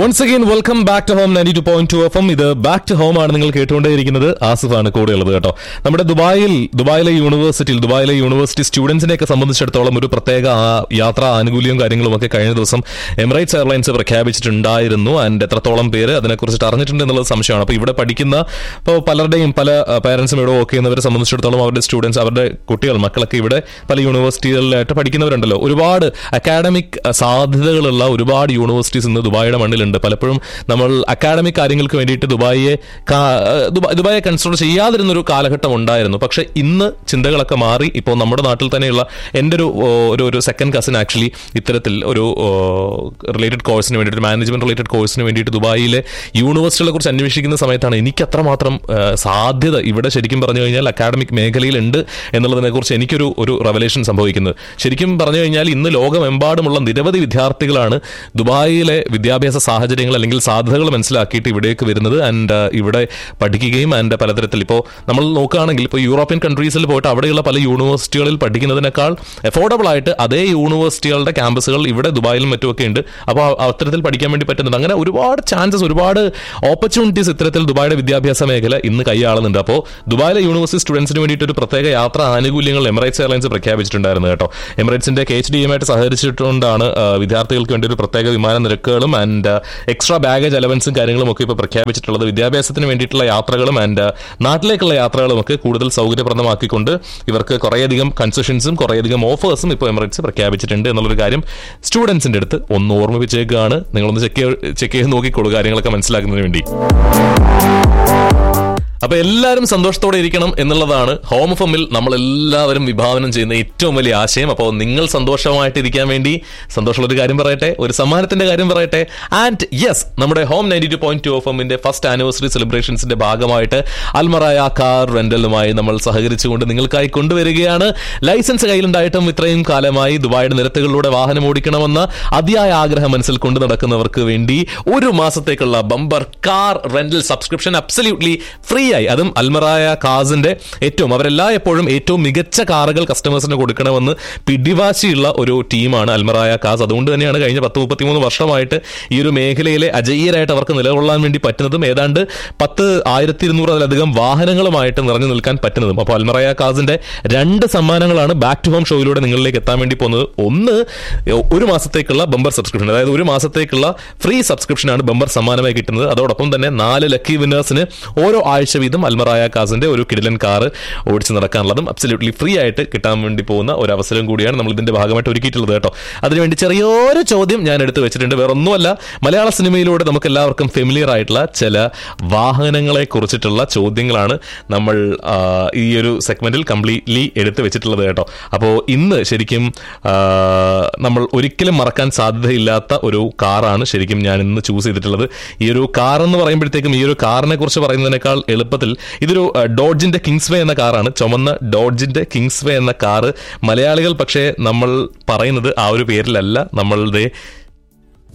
Once again welcome back to home 92.2 FM. ഇത് back to home ആണ് നിങ്ങൾ കേട്ടുകൊണ്ടേയിരിക്കുന്നത്. ആസിഫാണ് കൂടെയുള്ളത് കേട്ടോ. നമ്മുടെ ദുബായിലെ യൂണിവേഴ്സിറ്റി സ്റ്റുഡൻസിനെയൊക്കെ സംബന്ധിച്ചിടത്തോളം ഒരു പ്രത്യേക യാത്രാ ആനുകൂല്യവും കാര്യങ്ങളും ഒക്കെ കഴിഞ്ഞ ദിവസം എമിറേറ്റ്സ് എയർലൈൻസ് പ്രഖ്യാപിച്ചിട്ടുണ്ടായിരുന്നു. ആൻഡ് എത്രത്തോളം പേര് അതിനെക്കുറിച്ചിട്ട് അറിഞ്ഞിട്ടുണ്ട് എന്നുള്ളത് സംശയമാണ്. അപ്പോൾ ഇവിടെ പഠിക്കുന്ന പല പാരന്റ്സും ഇവിടെ വർക്ക് ചെയ്യുന്നവരെ സംബന്ധിച്ചിടത്തോളം അവരുടെ സ്റ്റുഡൻസ്, അവരുടെ മക്കളൊക്കെ ഇവിടെ പല യൂണിവേഴ്സിറ്റികളിലായിട്ട് പഠിക്കുന്നവരുണ്ടല്ലോ. ഒരുപാട് അക്കാഡമിക് സാധ്യതകളുള്ള ഒരുപാട് യൂണിവേഴ്സിറ്റീസ് ഇന്ന് ദുബായിയുടെ മണ്ണിലുണ്ട്. പലപ്പോഴും നമ്മൾ അക്കാഡമിക് കാര്യങ്ങൾക്ക് വേണ്ടിയിട്ട് ദുബായെ കൺസിഡർ ചെയ്യാതിരുന്നൊരു കാലഘട്ടം ഉണ്ടായിരുന്നു. പക്ഷെ ഇന്ന് ചിന്തകളൊക്കെ മാറി. ഇപ്പോൾ നമ്മുടെ നാട്ടിൽ തന്നെയുള്ള എൻ്റെ ഒരു സെക്കൻഡ് കസിൻ ആക്ച്വലി ഇത്തരത്തിൽ ഒരു റിലേറ്റഡ് കോഴ്സിന് വേണ്ടിയിട്ട്, മാനേജ്മെന്റ് റിലേറ്റഡ് കോഴ്സിന് വേണ്ടിയിട്ട് ദുബായിലെ യൂണിവേഴ്സിറ്റികളെ കുറിച്ച് അന്വേഷിക്കുന്ന സമയത്താണ് എനിക്ക് അത്രമാത്രം സാധ്യത ഇവിടെ ശരിക്കും പറഞ്ഞു കഴിഞ്ഞാൽ അക്കാഡമിക് മേഖലയിലുണ്ട് എന്നുള്ളതിനെക്കുറിച്ച് എനിക്കൊരു റെവലേഷൻ സംഭവിക്കുന്നത്. ശരിക്കും പറഞ്ഞു കഴിഞ്ഞാൽ ഇന്ന് ലോകമെമ്പാടുമുള്ള നിരവധി വിദ്യാർത്ഥികളാണ് ദുബായിലെ വിദ്യാഭ്യാസ സാഹചര്യങ്ങൾ അല്ലെങ്കിൽ സാധ്യതകൾ മനസ്സിലാക്കിയിട്ട് ഇവിടേക്ക് വരുന്നത്. ആൻഡ് ഇവിടെ പഠിക്കുകയും ആൻഡ് പലതരത്തിൽ ഇപ്പോൾ നമ്മൾ നോക്കുകയാണെങ്കിൽ ഇപ്പോൾ യൂറോപ്യൻ കൺട്രീസിൽ പോയിട്ട് അവിടെയുള്ള പല യൂണിവേഴ്സിറ്റികളിൽ പഠിക്കുന്നതിനേക്കാൾ അഫോർഡബിൾ ആയിട്ട് അതേ യൂണിവേഴ്സിറ്റികളുടെ ക്യാമ്പസുകൾ ഇവിടെ ദുബായിലും മറ്റുമൊക്കെ ഉണ്ട്. അപ്പോൾ അത്തരത്തിൽ പഠിക്കാൻ വേണ്ടി പറ്റുന്നുണ്ട്. അങ്ങനെ ഒരുപാട് ചാൻസസ്, ഒരുപാട് ഓപ്പർച്യൂണിറ്റീസ് ഇത്തരത്തിൽ ദുബായിയുടെ വിദ്യാഭ്യാസ മേഖല ഇന്ന് കൈയാളുന്നുണ്ട്. അപ്പോൾ ദുബായിലെ യൂണിവേഴ്സിറ്റി സ്റ്റുഡൻസിന് വേണ്ടിയിട്ട് ഒരു പ്രത്യേക യാത്രാ ആനുകൂല്യങ്ങൾ എമിറേറ്റ്സ് എയർലൈൻസ് പ്രഖ്യാപിച്ചിട്ടുണ്ടായിരുന്നു കേട്ടോ. എമിറേറ്റ്സിന്റെ KHDM ആയിട്ട് സഹകരിച്ചിട്ടുകൊണ്ടാണ് വിദ്യാർത്ഥികൾക്ക് വേണ്ടി ഒരു പ്രത്യേക വിമാന നിരക്കുകളും ആൻഡ് എക്സ്ട്രാ ബാഗേജ് അലവൻസും കാര്യങ്ങളും ഒക്കെ ഇപ്പോൾ പ്രഖ്യാപിച്ചിട്ടുള്ളത്. വിദ്യാഭ്യാസത്തിന് വേണ്ടിയിട്ടുള്ള യാത്രകളും ആൻഡ് നാട്ടിലേക്കുള്ള യാത്രകളും ഒക്കെ കൂടുതൽ സൗകര്യപ്രദമാക്കിക്കൊണ്ട് ഇവർക്ക് കുറേയധികം കൺസെഷൻസും കുറേയധികം ഓഫേഴ്സും ഇപ്പോൾ എമിറേറ്റ്സ് പ്രഖ്യാപിച്ചിട്ടുണ്ട് എന്നുള്ളൊരു കാര്യം സ്റ്റുഡൻസിന്റെ അടുത്ത് ഒന്ന് ഓർമ്മിപ്പിച്ചേക്കാണ്. നിങ്ങളൊന്ന് ചെക്ക് ചെയ്ത് നോക്കിക്കോളൂ കാര്യങ്ങളൊക്കെ മനസ്സിലാക്കുന്നതിന് വേണ്ടി. അപ്പൊ എല്ലാവരും സന്തോഷത്തോടെ ഇരിക്കണം എന്നുള്ളതാണ് ഹോം എഫ്എമ്മിൽ നമ്മൾ എല്ലാവരും വിഭാവനം ചെയ്യുന്ന ഏറ്റവും വലിയ ആശയം. അപ്പോൾ നിങ്ങൾ സന്തോഷമായിട്ടിരിക്കാൻ വേണ്ടി സന്തോഷമുള്ളൊരു കാര്യം പറയട്ടെ, ഒരു സമ്മാനത്തിന്റെ കാര്യം പറയട്ടെ. ആൻഡ് യെസ്, നമ്മുടെ ഹോം 92.2 FM ഫസ്റ്റ് ആനിവേഴ്സറി സെലിബ്രേഷൻസിന്റെ ഭാഗമായിട്ട് അൽമറായ കാർ റെന്റലുമായി നമ്മൾ സഹകരിച്ചുകൊണ്ട് നിങ്ങൾക്കായി കൊണ്ടുവരികയാണ്. ലൈസൻസ് കയ്യിലുണ്ടായിട്ടും ഇത്രയും കാലമായി ദുബായിയുടെ നിരത്തുകളിലൂടെ വാഹനം ഓടിക്കണമെന്ന അതിയായ ആഗ്രഹം മനസ്സിൽ കൊണ്ടു നടക്കുന്നവർക്ക് വേണ്ടി ഒരു മാസത്തേക്കുള്ള bumper car rental subscription absolutely free ആയി. അതും അൽമറായ കാസിന്റെ അവരെല്ലാ എപ്പോഴും ഏറ്റവും മികച്ച കാറുകൾ കസ്റ്റമേഴ്സിന് കൊടുക്കണമെന്ന് പിടിവാശിയുള്ള ഒരു ടീമാണ് അൽമറായ കാസ്. അതുകൊണ്ട് തന്നെയാണ് കഴിഞ്ഞ 10-33 വർഷമായിട്ട് ഈ ഒരു മേഖലയിലെ അജയ്യരായിട്ട് അവർക്ക് നിലകൊള്ളാൻ വേണ്ടി പറ്റുന്നതും ഏതാണ്ട് 10,200 വാഹനങ്ങളുമായിട്ട് നിറഞ്ഞു നിൽക്കാൻ പറ്റുന്നതും. അപ്പോൾ അൽമറായ കാസിന്റെ 2 സമ്മാനങ്ങളാണ് ബാക്ക് ടു ഹോം ഷോയിലൂടെ നിങ്ങളിലേക്ക് എത്താൻ വേണ്ടി പോകുന്നത്. ഒന്ന്, ഒരു മാസത്തേക്കുള്ള ബമ്പർ സബ്സ്ക്രിപ്ഷൻ, അതായത് ഒരു മാസത്തേക്കുള്ള ഫ്രീ സബ്സ്ക്രിപ്ഷനാണ് ബമ്പർ സമ്മാനമായി കിട്ടുന്നത്. അതോടൊപ്പം തന്നെ 4 ലക്കി വിന്നേഴ്സിന് ഓരോ ആഴ്ച വീതം അൽമറായ കാസിന്റെ ഒരു കിടിലൻ കാർ ഓടിച്ച് നടക്കാനുള്ളതും അബ്സല്യൂട്ട്ലി ഫ്രീ ആയിട്ട് കിട്ടാൻ വേണ്ടി പോകുന്ന ഒരു അവസരം കൂടിയാണ് നമ്മൾ ഇതിന്റെ ഭാഗമായിട്ട് ഒരുക്കിയിട്ടുള്ളത് കേട്ടോ. അതിനുവേണ്ടി ചെറിയൊരു ചോദ്യം ഞാൻ എടുത്തു വെച്ചിട്ടുണ്ട്. വേറെ ഒന്നുമല്ല, മലയാള സിനിമയിലൂടെ നമുക്ക് എല്ലാവർക്കും ഫെമിലിയർ ആയിട്ടുള്ള ചില വാഹനങ്ങളെ കുറിച്ചിട്ടുള്ള ചോദ്യങ്ങളാണ് നമ്മൾ ഈ ഒരു സെഗ്മെന്റിൽ കംപ്ലീറ്റ്ലി എടുത്തു വെച്ചിട്ടുള്ളത് കേട്ടോ. അപ്പോൾ ഇന്ന് ശരിക്കും നമ്മൾ ഒരിക്കലും മറക്കാൻ സാധ്യതയില്ലാത്ത ഒരു കാറാണ് ശരിക്കും ഞാൻ ഇന്ന് ചൂസ് ചെയ്തിട്ടുള്ളത്. ഈ ഒരു കാർ എന്ന് പറയുമ്പോഴത്തേക്കും ഈ ഒരു കാറിനെ കുറിച്ച് പറയുന്നതിനേക്കാൾ എളുപ്പത്തിൽ ഇതൊരു ഡോഡ്ജിന്റെ കിങ്സ്വേ എന്ന കാറാണ്. ചുമന്ന ഡോഡ്ജിന്റെ കിങ്സ്വേ എന്ന കാറ്. മലയാളികൾ പക്ഷേ നമ്മൾ പറയുന്നത് ആ ഒരു പേരിലല്ല, നമ്മളുടെ